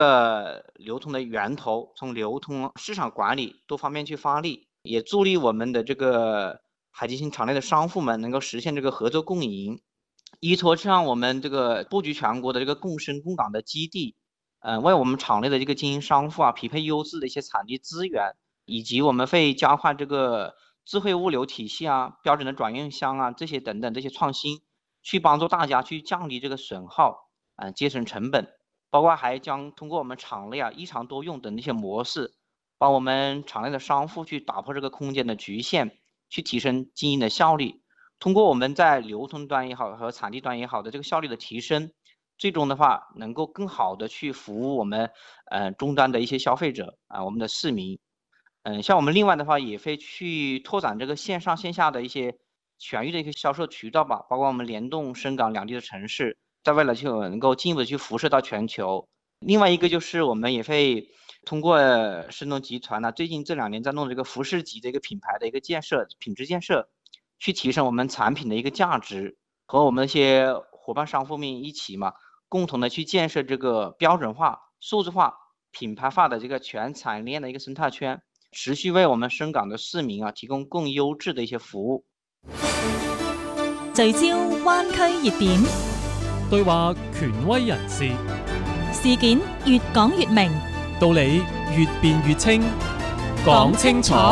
流通的源头，从流通、市场管理多方面去发力，也助力我们的这个海基新厂内的商户们能够实现这个合作共赢，依托上我们这个布局全国的这个共生共党的基地，为我们厂内的这个经营商户匹配优质的一些产地资源，以及我们会加快这个智慧物流体系标准的转运箱这些等等这些创新，去帮助大家去降低这个损耗，节省成本。包括还将通过我们厂内一厂多用等这些模式，帮我们厂内的商户去打破这个空间的局限，去提升经营的效率。通过我们在流通端也好和产地端也好的这个效率的提升，最终的话能够更好的去服务我们终端的一些消费者我们的市民。像我们另外的话也会去拓展这个线上线下的一些全域的一个销售渠道吧，包括我们联动深港两地的城市，在未来就能够进一步的去辐射到全球。另外一个就是我们也会通过申通集团最近这2年在弄这个服饰级的一个品牌的一个建设、品质建设，去提升我们产品的一个价值，和我们一些伙伴商户们一起共同的去建设这个标准化、数字化、品牌化的这个全产业链的一个生态圈，持续为我們深港嘅市民提供更優質的一些服務。 聚焦灣區熱點， 對話權威人士， 事件越講越明， 道理越辯越清，講清楚。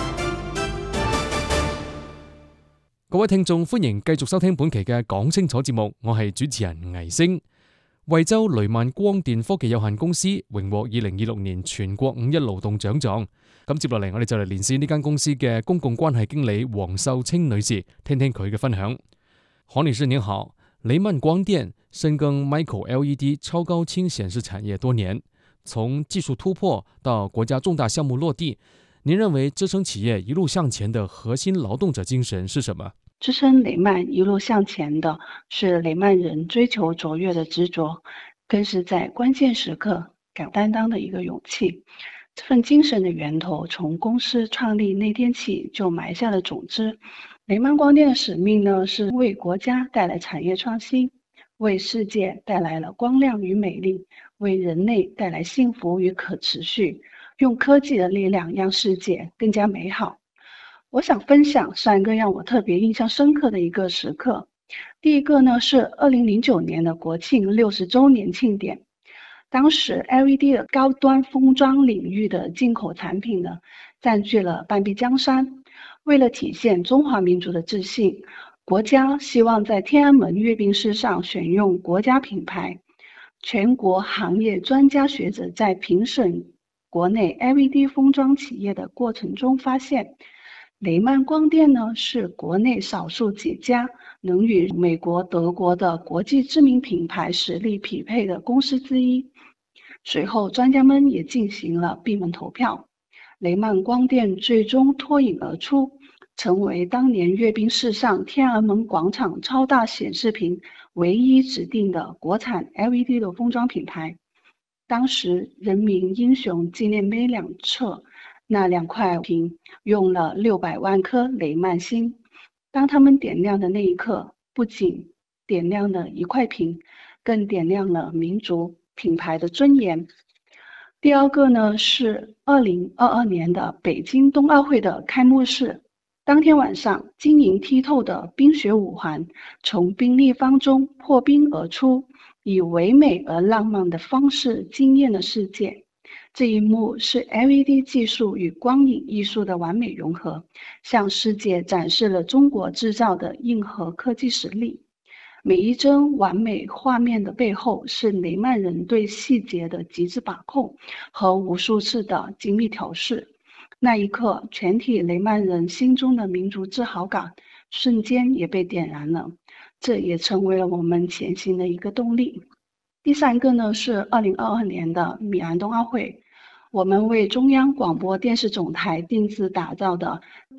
各位聽眾，歡迎繼續收聽本期嘅講清楚節目，我係主持人倪星。惠州雷曼光電科技有限公司榮獲2026年全國5·1勞動獎狀。咁接落嚟，我哋就嚟連線呢間公司嘅公共關係經理黃秀清女士，聽聽佢嘅分享。黃女士您好，雷曼光電深耕 Micro LED 超高清顯示產業多年，從技術突破到國家重大項目落地，您認為支撐企業一路向前的核心勞動者精神是什麼？ 支撐雷曼一路向前的是雷曼人追求卓越的執着，更是在關鍵時刻敢擔當的一個勇氣。這份精神的源頭從公司創立那天起就埋下了種子。雷曼光電的使命呢，是為國家帶來產業創新，為世界帶來了光亮與美麗，為人類帶來幸福與可持續，用科技的力量讓世界更加美好。我想分享3個讓我特別印象深刻的一個時刻。第一個呢，是2009年的國慶60週年慶典。當時 LED 的高端封裝領域的進口產品呢，佔據了半壁江山。為了體現中華民族的自信，國家希望在天安門閱兵式上選用國家品牌。全國行業專家學者在評審國內 LED 封裝企業的過程中發現，雷曼光電呢是國內少數幾家能與美國、德國的國際知名品牌實力匹配的公司之一。隨後專家們也進行了閉門投票，雷曼光電最終脫穎而出，成為當年閱兵式上天安門廣場超大顯示屏唯一指定的國產 LED 的封裝品牌。當時人民英雄紀念碑兩側那2塊屏用了600萬顆雷曼星，當他們點亮的那一刻，不僅點亮了一塊屏，更點亮了民族品牌的尊嚴。第二個呢，是2022年的北京冬奧會的開幕式。當天晚上，晶瑩剔透的冰雪五環從冰立方中破冰而出，以唯美而浪漫的方式驚豔了世界。這一幕是 LED 技術與光影藝術的完美融合，向世界展示了中國製造的硬核科技實力。每一幀完美畫面的背後，是雷曼人對細節的極致把控和無數次的精密調試。那一刻，全體雷曼人心中的民族自豪感瞬間也被點燃了，這也成為了我們前行的一個動力。第3個呢，是2022年的米蘭冬奧會，我們為中央廣播電視總台定制打造的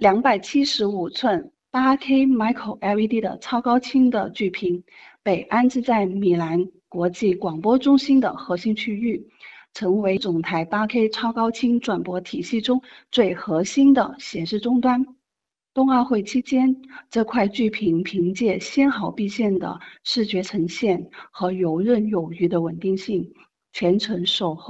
275寸8K Micro LED 的超高清的巨屏，被安置在米蘭國際廣播中心的核心區域，成為總台8K 超高清轉播體系中最核心的顯示終端。冬奧會期間，這塊巨屏憑借纖毫畢現的視覺呈現和游刃有餘的穩定性，全程守候